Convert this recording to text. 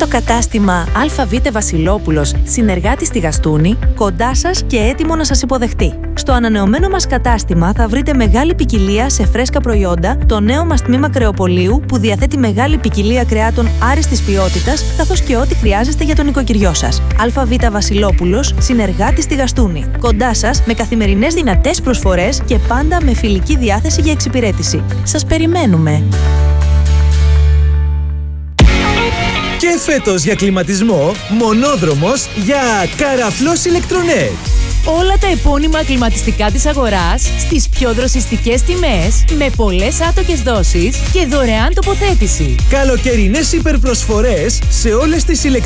το κατάστημα ΑΒ Βασιλόπουλος, συνεργάτη στη Γαστούνη, κοντά σας και έτοιμο να σας υποδεχτεί. Στο ανανεωμένο μας κατάστημα θα βρείτε μεγάλη ποικιλία σε φρέσκα προϊόντα, το νέο μας τμήμα κρεοπωλείου που διαθέτει μεγάλη ποικιλία κρεάτων άριστης ποιότητας, καθώς και ό,τι χρειάζεστε για τον νοικοκυριό σας. ΑΒ Βασιλόπουλος, συνεργάτη στη Γαστούνη. Κοντά σας με καθημερινές δυνατές προσφορές και πάντα με φιλική διάθεση για εξυπηρέτηση. Σας περιμένουμε! Και φέτος για κλιματισμό, μονόδρομος για Καραφλός Ηλεκτρονέτ. Όλα τα επώνυμα κλιματιστικά της αγοράς στις πιο δροσιστικές τιμές, με πολλές άτοκες δόσεις και δωρεάν τοποθέτηση. Καλοκαιρινές υπερπροσφορές σε όλες τις ηλεκτρονικές